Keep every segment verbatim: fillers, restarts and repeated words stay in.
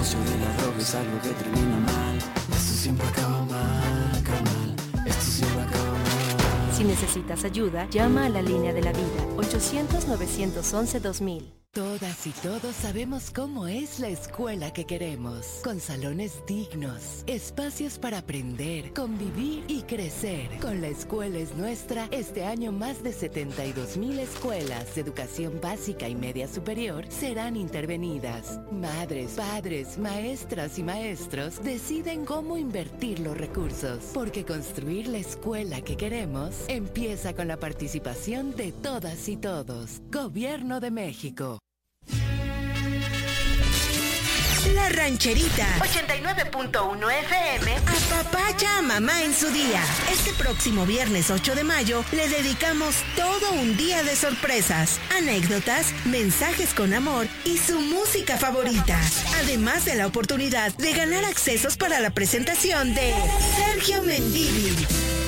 negocio de la droga es algo que termina mal. Esto siempre acaba mal, carnal. Esto siempre acaba mal. Si necesitas ayuda, llama a la línea de la vida, ochocientos, novecientos once, dos mil. Todas y todos sabemos cómo es la escuela que queremos, con salones dignos, espacios para aprender, convivir y crecer. Con La Escuela es Nuestra, este año más de setenta y dos mil escuelas de educación básica y media superior serán intervenidas. Madres, padres, maestras y maestros deciden cómo invertir los recursos, porque construir la escuela que queremos empieza con la participación de todas y todos. Gobierno de México. La Rancherita ochenta y nueve punto uno F M apapacha a mamá en su día. Este próximo viernes ocho de mayo le dedicamos todo un día de sorpresas, anécdotas, mensajes con amor y su música favorita. Además de la oportunidad de ganar accesos para la presentación de Sergio Mendívil.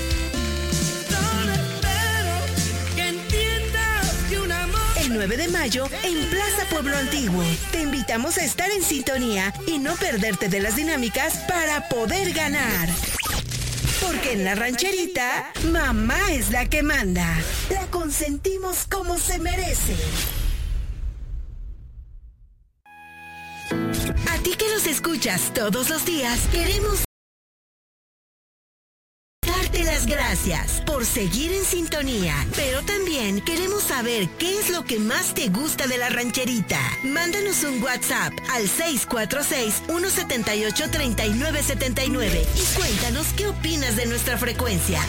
El nueve de mayo en Plaza Pueblo Antiguo. Te invitamos a estar en sintonía y no perderte de las dinámicas para poder ganar. Porque en La Rancherita, mamá es la que manda. La consentimos como se merece. A ti que nos escuchas todos los días, queremos darte las gracias por seguir en sintonía, pero también queremos saber qué es lo que más te gusta de La Rancherita. Mándanos un WhatsApp al seis cuatro seis, uno siete ocho, tres nueve siete nueve y cuéntanos qué opinas de nuestra frecuencia.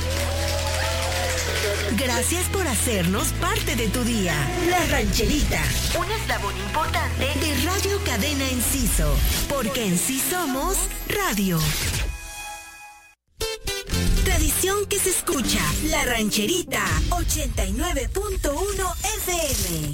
Gracias por hacernos parte de tu día. La Rancherita, un eslabón importante de Radio Cadena Enciso, porque en sí somos radio. Tradición que se escucha. La Rancherita, ochenta y nueve punto uno F M.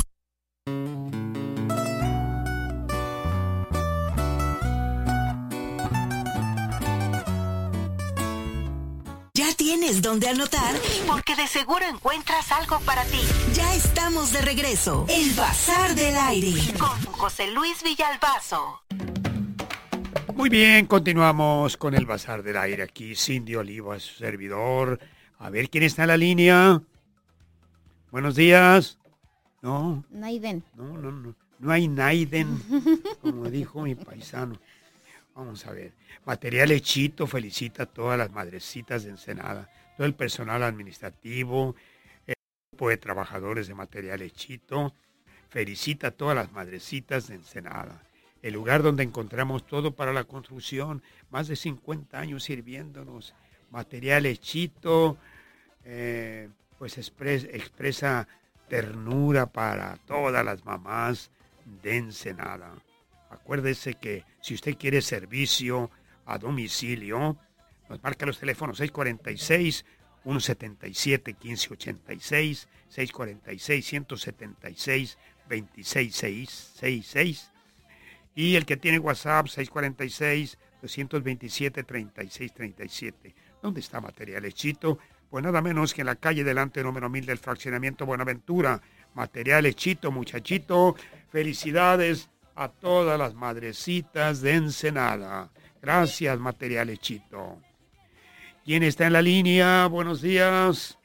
¿Ya tienes dónde anotar? Porque de seguro encuentras algo para ti. Ya estamos de regreso. El Bazar del Aire. Con José Luis Villalbazo. Muy bien, continuamos con el Bazar del Aire aquí, Cindy Oliva, su servidor. A ver, ¿quién está en la línea? Buenos días. No. Naiden. No, no, no. No hay Naiden, como dijo mi paisano. Vamos a ver. Material Hechito felicita a todas las madrecitas de Ensenada, todo el personal administrativo, el grupo de trabajadores de Material Hechito, felicita a todas las madrecitas de Ensenada. El lugar donde encontramos todo para la construcción, más de cincuenta años sirviéndonos. Material Hechito, eh, pues expres, expresa ternura para todas las mamás de Ensenada. Acuérdese que si usted quiere servicio a domicilio, nos marca los teléfonos seis cuatro seis, uno siete siete, uno cinco ocho seis, seis cuatro seis, uno siete seis, dos seis seis seis. Y el que tiene WhatsApp, seis cuatro seis, dos dos siete, tres seis tres siete. ¿Dónde está Material Hechito? Pues nada menos que en la calle delante número mil del fraccionamiento Buenaventura. Material Hechito, muchachito. Felicidades a todas las madrecitas de Ensenada. Gracias, Material Hechito. ¿Quién está en la línea? Buenos días.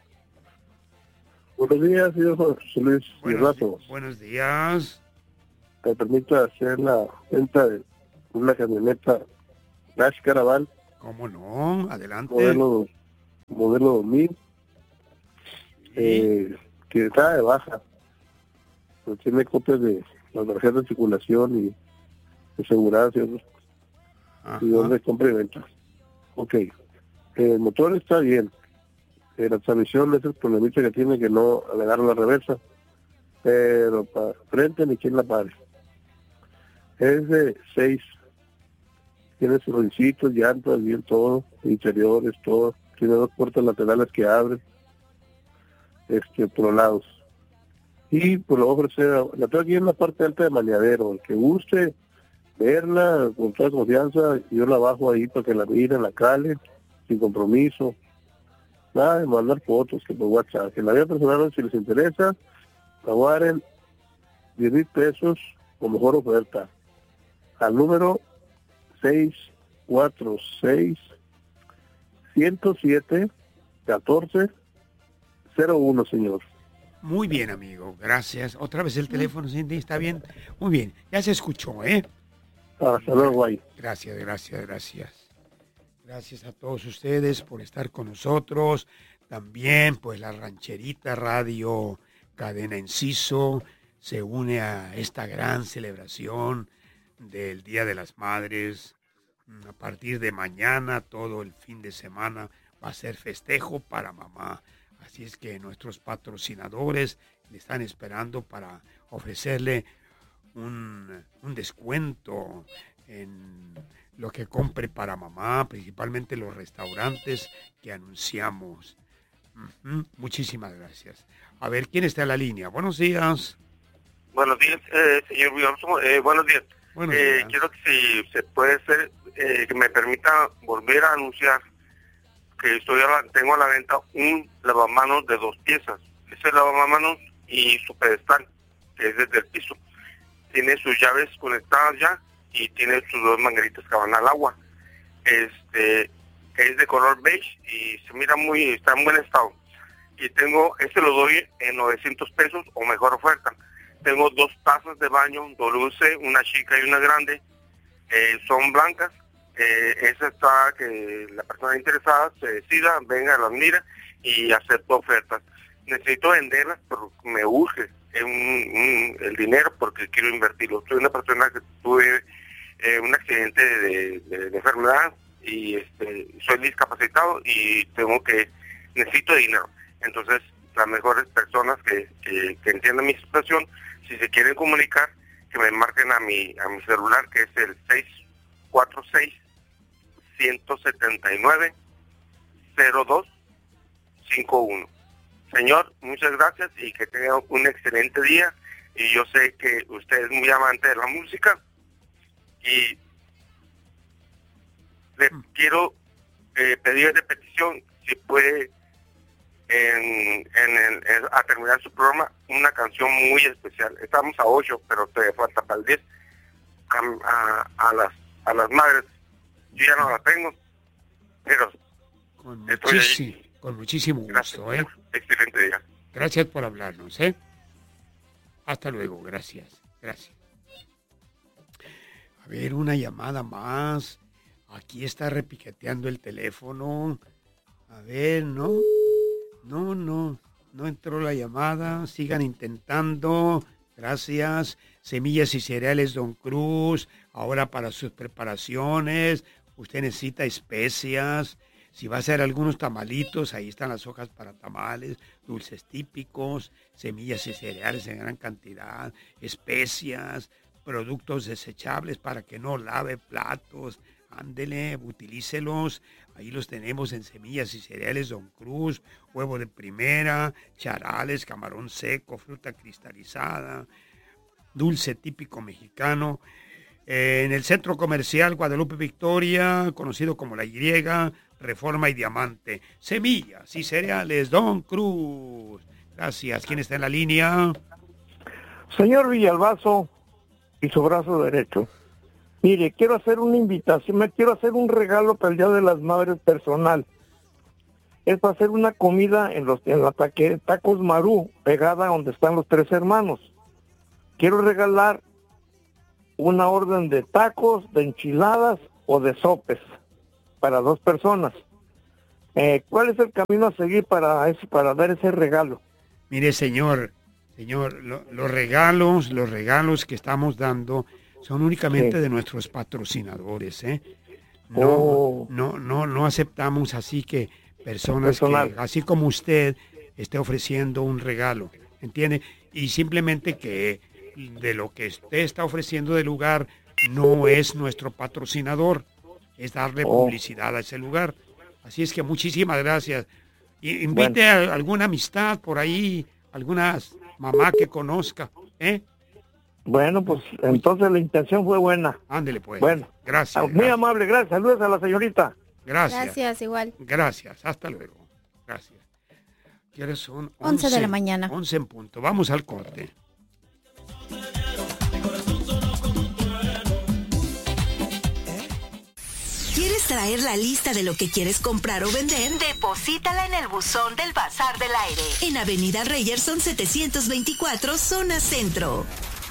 Buenos días, señor José Luis. Buenos, di- buenos días. Me permite hacer la venta de una camioneta Nash Caravan. ¿Cómo no? Adelante. Modelo, modelo dos mil. Sí. Eh, que está de baja. Pues tiene copias de las tarjetas de circulación y de seguridad y otros. Y donde compra y venta. Ok. El motor está bien. Eh, la transmisión es el problemita que tiene, que no le agarra la reversa. Pero para frente ni quien la pare. Es de seis. Tiene sus runcitos, llantas, bien todo, interiores, todo. Tiene dos puertas laterales que abren, este, por los lados. Y pues lo voy a ofrecer, la tengo aquí en la parte alta de Maniadero. El que guste verla con toda confianza, yo la bajo ahí para que la miren, la calen, sin compromiso. Nada de mandar fotos, que por WhatsApp. Que la vida personal, si les interesa, aguaren diez mil pesos o mejor oferta. al número seis cuatro seis, uno cero siete, uno cuatro cero uno, señor. Muy bien, amigo, gracias. Otra vez el teléfono, Cindy, ¿está bien? Muy bien, ya se escuchó, ¿eh? Hasta luego, ahí. Gracias, gracias, gracias. Gracias a todos ustedes por estar con nosotros. También, pues, la Rancherita Radio Cadena Enciso se une a esta gran celebración del Día de las Madres. A partir de mañana, todo el fin de semana, va a ser festejo para mamá. Así es que nuestros patrocinadores le están esperando para ofrecerle un, un descuento en lo que compre para mamá, principalmente los restaurantes que anunciamos. Uh-huh. Muchísimas gracias. A ver, ¿quién está en la línea? Buenos días. Buenos días, eh, señor Williamson. Eh, buenos días. Buenos eh, días. Quiero que si se puede hacer, eh, que me permita volver a anunciar que estoy a la, tengo a la venta un lavamanos de dos piezas. Ese lavamanos y su pedestal, que es desde el piso. Tiene sus llaves conectadas ya y tiene sus dos mangueritas que van al agua. Este es de color beige y se mira muy, está en buen estado. Y tengo, este lo doy en novecientos pesos o mejor oferta. Tengo dos tazas de baño, W C, una chica y una grande. Eh, son blancas. Eh, esa está, que la persona interesada se decida, venga, las mira y acepto ofertas. Necesito venderlas, pero me urge un, un, el dinero porque quiero invertirlo. Soy una persona que tuve eh, un accidente de, de, de enfermedad y este, soy discapacitado y tengo que, necesito dinero. Entonces, las mejores personas que, que, que entiendan mi situación, si se quieren comunicar, que me marquen a mi, a mi celular, que es el seis cuatro seis, uno siete nueve, cero dos cinco uno. Señor, muchas gracias y que tenga un excelente día. Y yo sé que usted es muy amante de la música y le quiero eh, pedir de petición si puede en, en, el, en a terminar su programa una canción muy especial. Estamos a ocho, pero todavía falta para el diez. A, a, a las a las madres, yo ya no la tengo, pero con, estoy muchísimo, ahí. Con muchísimo gusto. Gracias, ¿eh? Excelente día. Gracias por hablarnos, ¿eh? Hasta luego, gracias, gracias. A ver, una llamada más. Aquí está repiqueteando el teléfono. A ver, no, no, no, no entró la llamada. Sigan intentando. Gracias. Semillas y cereales Don Cruz. Ahora para sus preparaciones, usted necesita especias. Si va a hacer algunos tamalitos, ahí están las hojas para tamales, dulces típicos, semillas y cereales en gran cantidad, especias, productos desechables para que no lave platos. Ándele, utilícelos. Ahí los tenemos en Semillas y Cereales Don Cruz, huevo de primera, charales, camarón seco, fruta cristalizada, dulce típico mexicano. Eh, en el Centro Comercial Guadalupe Victoria, conocido como La Y, Reforma y Diamante. Semillas y Cereales Don Cruz. Gracias. ¿Quién está en la línea? Señor Villalbazo y su brazo derecho. Mire, quiero hacer una invitación, me quiero hacer un regalo para el Día de las Madres personal. Es para hacer una comida en los en la taque, Tacos Marú, pegada donde están los tres hermanos. Quiero regalar una orden de tacos, de enchiladas o de sopes para dos personas. Eh, ¿Cuál es el camino a seguir para eso, para dar ese regalo? Mire, señor, señor, lo, los regalos, los regalos que estamos dando son únicamente sí. de nuestros patrocinadores, ¿eh? No, oh. no, no, no aceptamos así que personas Personal. que, así como usted, esté ofreciendo un regalo, ¿entiende? Y simplemente que de lo que usted está ofreciendo de lugar no es nuestro patrocinador, es darle oh. publicidad a ese lugar. Así es que muchísimas gracias. Y invite bueno. a alguna amistad por ahí, alguna mamá que conozca, ¿eh? Bueno, pues entonces la intención fue buena. Ándele pues. Bueno, gracias. Muy gracias. amable, gracias. Saludos a la señorita. Gracias. Gracias, igual. Gracias, hasta luego. Gracias. ¿Qué horas son? once de la mañana. once en punto. Vamos al corte. traer la lista de lo que quieres comprar o vender? Deposítala en el buzón del Bazar del Aire, en Avenida Reyerson setecientos veinticuatro, zona centro.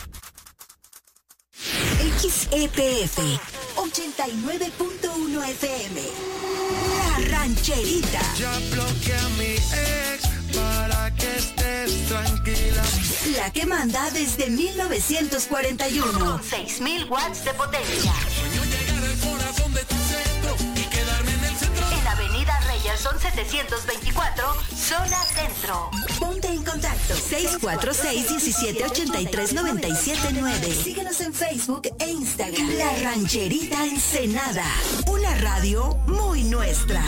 X E P F ochenta y nueve punto uno F M. La Rancherita. Ya bloqueé a mi ex para que estés tranquila. La que manda desde mil novecientos cuarenta y uno. Con seis mil watts de potencia. Sueño llegar al corazón de tu centro y quedarme en el centro. En Avenida Reyerson setecientos veinticuatro, zona centro. Ponte en contacto. seis cuatro seis, diecisiete ochenta y tres, noventa y siete nueve. Síguenos en Facebook e Instagram. La Rancherita Ensenada. Una radio muy nuestra.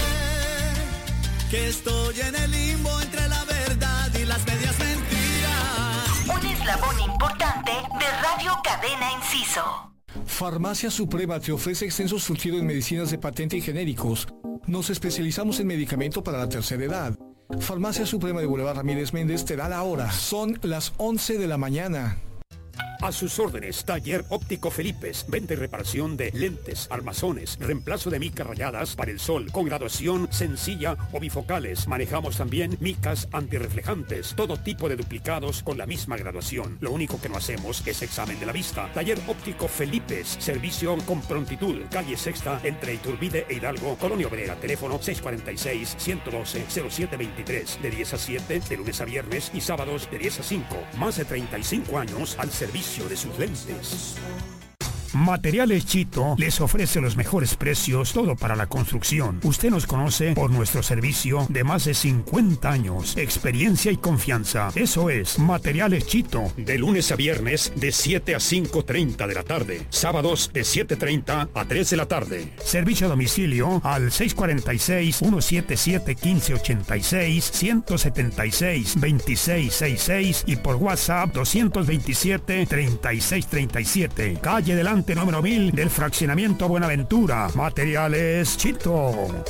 Que estoy en el limbo entre la verdad y las medias mentiras. Un eslabón importante de Radio Cadena Inciso. Farmacia Suprema te ofrece extenso surtido en medicinas de patente y genéricos. Nos especializamos en medicamento para la tercera edad. Farmacia Suprema de Boulevard Ramírez Méndez te da la hora. Son las once de la mañana. A sus órdenes, Taller Óptico Felipes. Venta y reparación de lentes, armazones, reemplazo de micas rayadas para el sol, con graduación sencilla o bifocales. Manejamos también micas antirreflejantes, todo tipo de duplicados con la misma graduación. Lo único que no hacemos es examen de la vista. Taller Óptico Felipes. Servicio con prontitud. Calle Sexta, entre Iturbide e Hidalgo, Colonia Obrera. Teléfono seis cuatro seis, uno uno dos, cero siete dos tres. De diez a siete, de lunes a viernes y sábados de diez a cinco. Más de treinta y cinco años al servicio de sus lentes. Materiales Chito les ofrece los mejores precios, todo para la construcción. Usted nos conoce por nuestro servicio de más de cincuenta años, experiencia y confianza. Eso es Materiales Chito, de lunes a viernes de siete a cinco treinta de la tarde, sábados de siete treinta a tres de la tarde. Servicio a domicilio al seis cuatro seis, uno siete siete, uno cinco ocho seis, uno siete seis, dos seis seis seis y por WhatsApp dos dos siete, tres seis tres siete. Calle delante número mil del fraccionamiento Buenaventura. Materiales Chito.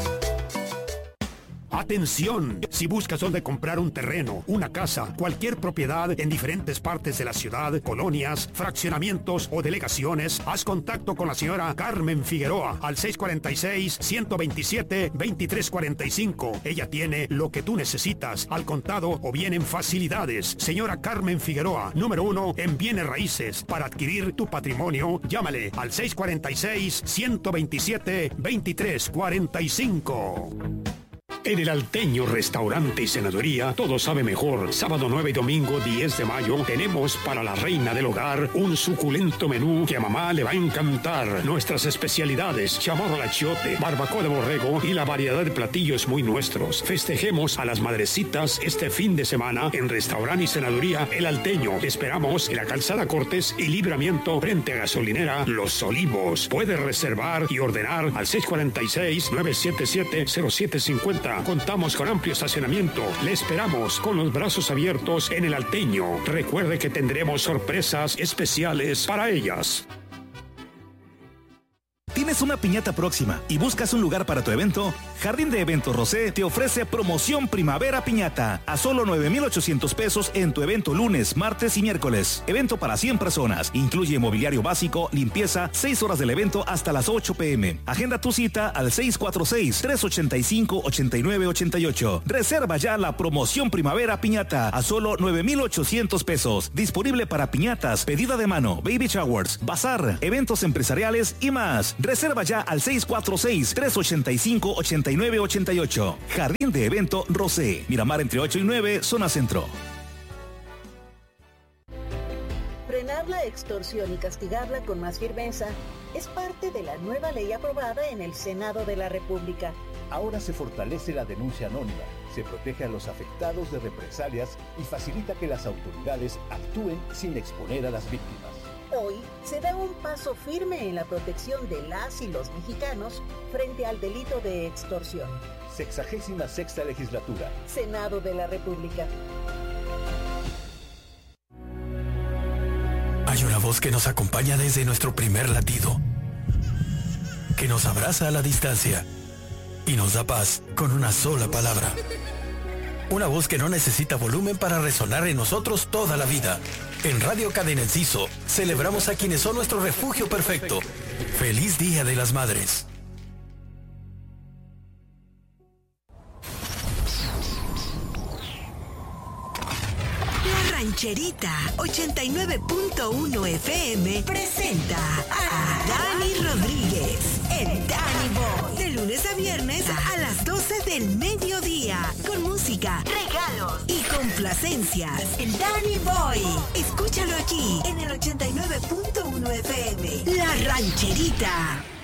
Atención, si buscas dónde comprar un terreno, una casa, cualquier propiedad en diferentes partes de la ciudad, colonias, fraccionamientos o delegaciones, haz contacto con la señora Carmen Figueroa al seis cuatro seis, uno dos siete, dos tres cuatro cinco. Ella tiene lo que tú necesitas, al contado o bien en facilidades. Señora Carmen Figueroa, número uno en bienes raíces. Para adquirir tu patrimonio, llámale al seis cuatro seis, uno dos siete, dos tres cuatro cinco. En el Alteño Restaurante y Cenaduría, todo sabe mejor. Sábado nueve y domingo diez de mayo, tenemos para la reina del hogar un suculento menú que a mamá le va a encantar. Nuestras especialidades, chamorro al achiote, barbacoa de borrego y la variedad de platillos muy nuestros. Festejemos a las madrecitas este fin de semana en Restaurante y Cenaduría El Alteño. Te esperamos en la Calzada Cortés y Libramiento frente a gasolinera Los Olivos. Puedes reservar y ordenar al seis cuatro seis, nueve siete siete, cero siete cinco cero. Contamos con amplio estacionamiento. Le esperamos con los brazos abiertos en El Alteño. Recuerde que tendremos sorpresas especiales para ellas. ¿Tienes una piñata próxima y buscas un lugar para tu evento? Jardín de Eventos Rosé te ofrece promoción Primavera Piñata a solo nueve mil ochocientos pesos en tu evento lunes, martes y miércoles. Evento para cien personas. Incluye mobiliario básico, limpieza, seis horas del evento hasta las ocho pm. Agenda tu cita al seis cuatro seis, tres ocho cinco, ocho nueve ocho ocho. Reserva ya la promoción Primavera Piñata a solo nueve mil ochocientos pesos. Disponible para piñatas, pedida de mano, baby showers, bazar, eventos empresariales y más. Reserva ya al seis cuatro seis, tres ocho cinco, ocho nueve ocho ocho. Jardín de Evento Rosé. Miramar entre ocho y nueve, zona centro. Frenar la extorsión y castigarla con más firmeza es parte de la nueva ley aprobada en el Senado de la República. Ahora se fortalece la denuncia anónima, se protege a los afectados de represalias y facilita que las autoridades actúen sin exponer a las víctimas. Hoy se da un paso firme en la protección de las y los mexicanos frente al delito de extorsión. Sexagésima sexta legislatura. Senado de la República. Hay una voz que nos acompaña desde nuestro primer latido, que nos abraza a la distancia y nos da paz con una sola palabra. Una voz que no necesita volumen para resonar en nosotros toda la vida. En Radio Cadena Enciso celebramos a quienes son nuestro refugio perfecto. ¡Feliz Día de las Madres! Rancherita ochenta y nueve punto uno F M presenta a Dani Rodríguez, el Danny Boy, de lunes a viernes a las doce del mediodía, con música, regalos y complacencias. El Danny Boy, escúchalo aquí en el ochenta y nueve punto uno F M, La Rancherita.